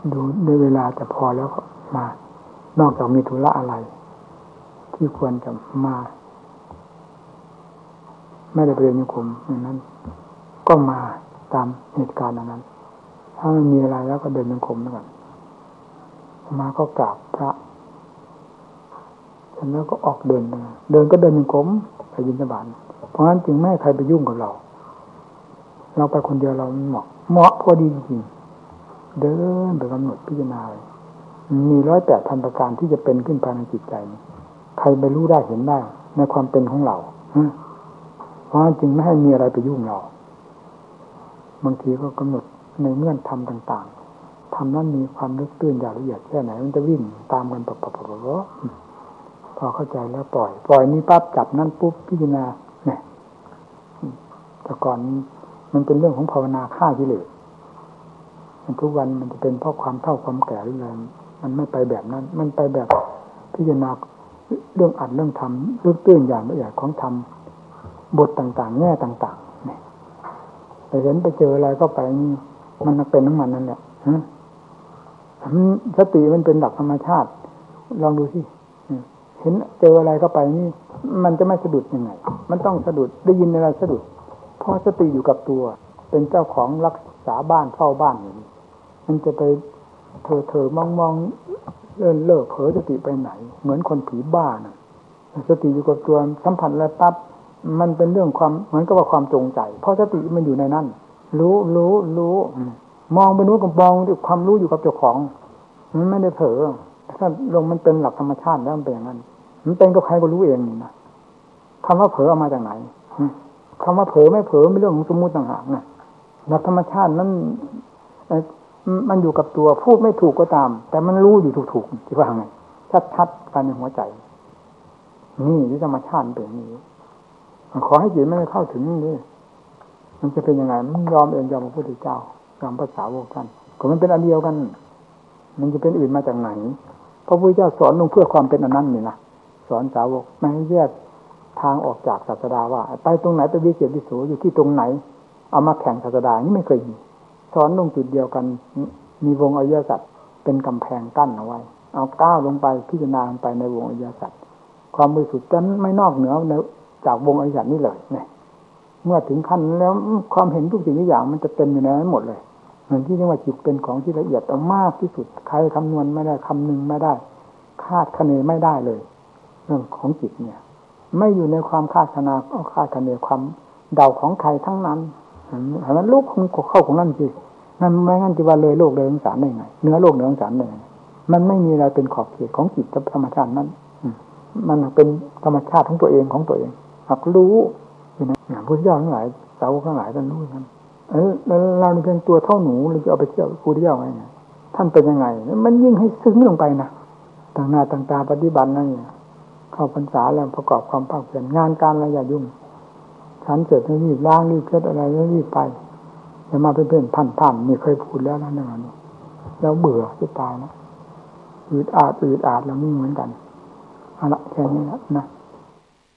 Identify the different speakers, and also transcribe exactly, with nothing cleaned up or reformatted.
Speaker 1: ดูในเวลาแต่พอแล้วก็มานอกจากมีธุระอะไรที่ควรจะมาไม่ได้ไปเรียนโยกมอย่างนั้นก็มาตามเหตุการณ์นั้นถ้าไม่มีอะไรแล้วก็เดินโยกมก่อนมาก็กราบพระเสร็จแล้วก็ออกเดินเดินก็เดินโยกมไปบิณฑบาตเพราะฉะนั้นจึงไม่ให้ใครไปยุ่งกับเราเราไปคนเดียวเราเหมาะเหมาะพอดีจริงเดินไปกำหนดพิจารณามีร้อยแปดพันประการที่จะเป็นขึ้นภายในจิตใจใครไปรู้ได้เห็นได้ในความเป็นของเราเพราะจึงไม่ให้มีอะไรไปยุ่งเราบางทีก็กำหนดในเงื่อนธรรมต่างๆธรรมนั้นมีความลึกตื้นอย่างละเอียดแค่ไหนมันจะวิ่งตามกันปะปะปะปะพอเข้าใจแล้วปล่อยปล่อยนี้ปั๊บจับนั่นปุ๊บพิจารณาเนี่ยแต่ก่อนมันเป็นเรื่องของภาวนาฆ่ากิเลสทุกวันมันจะเป็นเพราะความเฒ่าความแก่หรืออะไรมันไม่ไปแบบนั้นมันไปแบบพิจารณาเรื่องอัดเรื่องทำลึกตื้นอย่างละเอียดของธรรมบทต่างๆแง่ต่างๆเนี่ยไปเห็นไปเจออะไรก็ไปนี่มันเป็นน้ำมันนั่นแหละสติมันเป็นหลักธรรมชาติลองดูสิเห็นเจออะไรก็ไปนี่มันจะไม่สะดุดยังไงมันต้องสะดุดได้ยินอะไรสะดุดเพราะสติอยู่กับตัวเป็นเจ้าของรักษาบ้านเฝ้าบ้านอย่างนี้มันจะไปเถอเถอมองมองเลื่อนเลิกเผลอสติไปไหนเหมือนคนผีบ้านะสติอยู่กับตัวสัมผัสอะไรปั๊บมันเป็นเรื่องความเหมือนกับว่าความจงใจเพราะสติมันอยู่ในนั้นรู้รู้รู้มองไปนู้นก็มองด้วยความรู้อยู่กับเจ้าของมันไม่ได้เผลอถ้าลงมันเป็นหลักธรรมชาติแล้วมันเป็นอย่างนั้นมันเป็นก็ใครก็รู้เองนี่นะคำว่าเผลอเอามาจากไหนคำว่าเผลอไม่เผลอเป็นเรื่องของสมมุติต่างหากนะหลักธรรมชาตินั้นมันอยู่กับตัวพูดไม่ถูกก็ตามแต่มันรู้อยู่ถูกๆที่ว่าไงชัดๆภายในหัวใจนี่ที่ธรรมชาติเป็นอย่างนี้ขอให้จิตไม่ได้เข้าถึงนี่มันจะเป็นยังไงมันยอมเองยอมพระพุทธเจ้ายอมพระสาวกท่านก็มันเป็นอันเดียวกันมันจะเป็นอื่นมาจากไหนพระพุทธเจ้าสอนลงเพื่อความเป็นอันนั้นนี่นะสอนสาวกไม่ให้แยกทางออกจากศาสดาว่าไปตรงไหนไปวิเศษวิโสอยู่ที่ตรงไหนเอามาแข่งศาสดานี่ไม่เคยมีสอนลงจุดเดียวกันมีวงอริยสัจเป็นกำแพงกั้นเอาไว้เอาก้าวลงไปพิจารณาลงไปในวงอริยสัจความบริสุทธิ์นั้นไม่นอกเหนือจากวงอริยสัจนี่เลยเนี่ยเมื่อถึงขั้นแล้วความเห็นทุกสิ่งทุกอย่างมันจะเต็มอยู่ในนั้นหมดเลยเหมือนที่เรียกว่าจิตเป็นของที่ละเอียดมากที่สุดใครคำนวณไม่ได้คำนึงไม่ได้คาดคะเนไม่ได้เลยเรื่องของจิตเนี่ยไม่อยู่ในความคาดคะเนคาดคะเนความเดาของใครทั้งนั้นเพราะนั้นลูกของเข้าของนั่นสินั่นไม่งั้นจะว่าเลยโลกเลยสงสารได้ไงเนื้อโลกเนื้อสงสารได้ไงมันไม่มีอะไรเป็นขอบเขตของจิตธรรมชาตินั้นมันเป็นธรรมชาติของตัวเองของตัวเองหากรู้อยู่นะอย่างพุทธเจ้าทั้งหลายสาวกทั้งหลายท่านรู้นั้นเออแล้วเราเพียงตัวเท่าหนูเราจะเอาไปเที่ยวพุทธเจ้าไงท่านเป็นยังไงมันยิ่งให้ซึ้งลงไปนะต่างหน้าต่างตาปฏิบัตินั่นเนี่ยเข้าพรรษาแล้วประกอบความภาคเพียรงานการอะไรอย่ายุ่งฉันเสร็จแล้วรีบล้างรีบเช็ดอะไรแล้วรีบไปอย่ามาเป็นเพื่อนพันพันนี่เคยพูดแล้วนะนั่นนี่แล้วเบื่อจะตายนะอืดอาดอืดอาดแล้วนี่เหมือนกันเอาละแค่นี้นะนะ